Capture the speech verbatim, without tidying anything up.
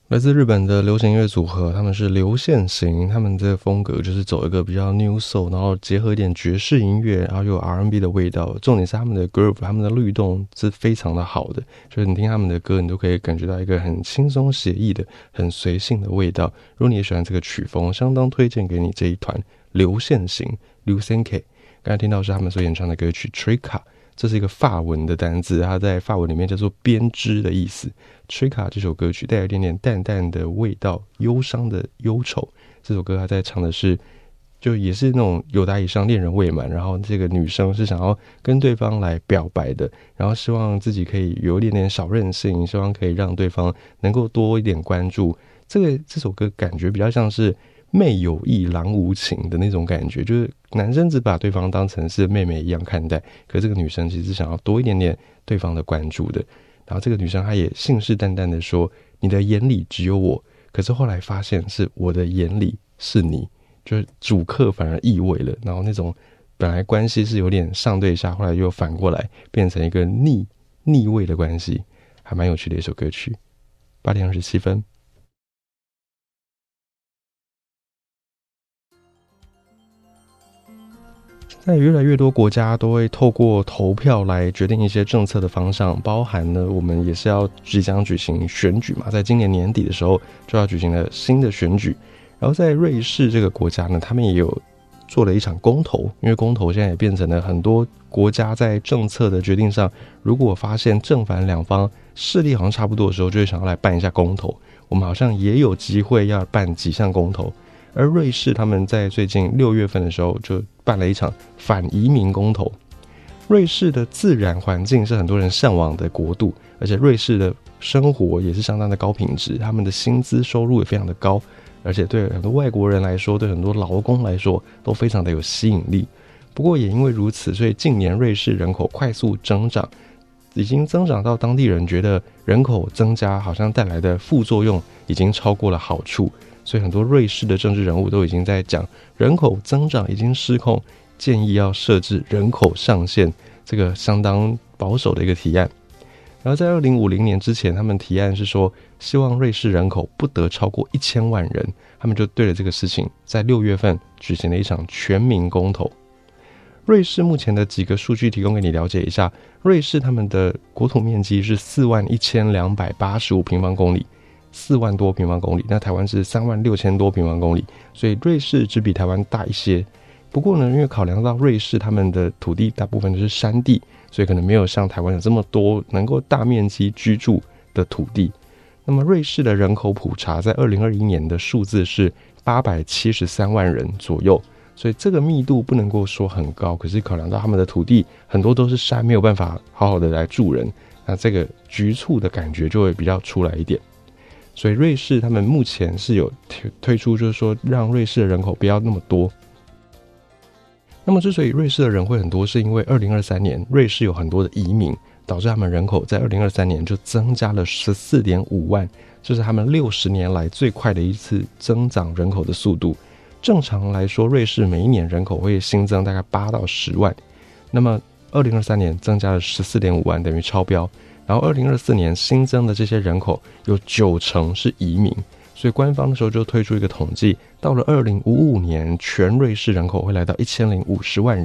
来自日本的流行音乐组合，他们是流线型，他们的风格就是走一个比较 new soul， 然后结合一点爵士音乐，然后又有 R and B 的味道。重点是他们的 groove， 他们的律动是非常的好的，就是你听他们的歌，你都可以感觉到一个很轻松写意的、很随性的味道。如果你也喜欢这个曲风，相当推荐给你这一团流线型 Lucenke。刚才听到是他们所演唱的歌曲 Trika。这是一个法文的单字，它在法文里面叫做编织的意思。Trika 这首歌曲带有一点点淡淡的味道，忧伤的忧愁。这首歌它在唱的是，就也是那种友达以上恋人未满，然后这个女生是想要跟对方来表白的，然后希望自己可以有一点点小任性，希望可以让对方能够多一点关注。这个这首歌感觉比较像是妹有意郎无情的那种感觉，就是男生只把对方当成是妹妹一样看待，可这个女生其实想要多一点点对方的关注的。然后这个女生她也信誓旦旦的说，你的眼里只有我，可是后来发现是我的眼里是你，就是主客反而易位了，然后那种本来关系是有点上对下，后来又反过来变成一个逆逆位的关系，还蛮有趣的一首歌曲。八点二十七分。现在越来越多国家都会透过投票来决定一些政策的方向，包含呢我们也是要即将举行选举嘛，在今年年底的时候就要举行了新的选举。然后在瑞士这个国家呢，他们也有做了一场公投，因为公投现在也变成了很多国家在政策的决定上，如果发现正反两方势力好像差不多的时候，就会想要来办一下公投。我们好像也有机会要办几项公投。而瑞士他们在最近六月份的时候就办了一场反移民公投。瑞士的自然环境是很多人向往的国度，而且瑞士的生活也是相当的高品质，他们的薪资收入也非常的高，而且对很多外国人来说，对很多劳工来说都非常的有吸引力。不过也因为如此，所以近年瑞士人口快速增长，已经增长到当地人觉得人口增加好像带来的副作用已经超过了好处。所以很多瑞士的政治人物都已经在讲人口增长已经失控，建议要设置人口上限，这个相当保守的一个提案。然后在二零五零年之前，他们提案是说希望瑞士人口不得超过一千万人，他们就对了这个事情在六月份举行了一场全民公投。瑞士目前的几个数据提供给你了解一下，瑞士他们的国土面积是四万一千两百八十五平方公里，四万多平方公里，那台湾是三万六千多平方公里，所以瑞士只比台湾大一些。不过呢，因为考量到瑞士他们的土地大部分都是山地，所以可能没有像台湾有这么多能够大面积居住的土地。那么瑞士的人口普查在二零二一年的数字是八百七十三万人左右，所以这个密度不能够说很高，可是考量到他们的土地很多都是山，没有办法好好的来住人，那这个局促的感觉就会比较出来一点。所以瑞士他们目前是有推出，就是说让瑞士的人口不要那么多。那么之所以瑞士的人会很多，是因为二零二三年瑞士有很多的移民，导致他们人口在二零二三年就增加了 十四点五万，这是他们六十年来最快的一次增长人口的速度。正常来说，瑞士每一年人口会新增大概八到十万，那么二零二三年增加了 十四点五万，等于超标。然后二零二四年新增的这些人口有九成是移民，所以官方的时候就推出一个统计，到了二零五五年全瑞士人口会来到一千零五十万人。